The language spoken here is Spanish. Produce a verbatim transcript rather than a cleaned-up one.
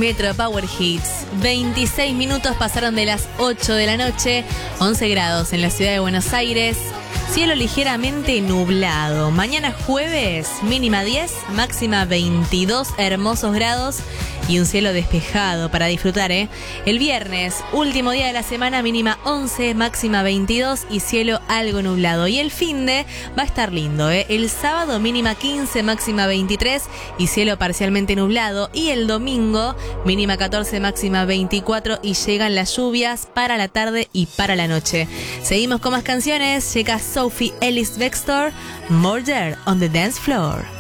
Metro Power Hits. veintiséis minutos pasaron de las ocho de la noche, once grados en la ciudad de Buenos Aires. Cielo ligeramente nublado. Mañana jueves, mínima diez, máxima veintidós hermosos grados y un cielo despejado para disfrutar, ¿eh? El viernes, último día de la semana, mínima once, máxima veintidós y cielo algo nublado. Y el finde va a estar lindo, ¿eh? El sábado, mínima quince, máxima veintitrés y cielo parcialmente nublado. Y el domingo, mínima catorce, máxima veinticuatro y llegan las lluvias para la tarde y para la noche. Seguimos con más canciones. Llega Sophie Ellis-Bextor, Murder on the Dance Floor.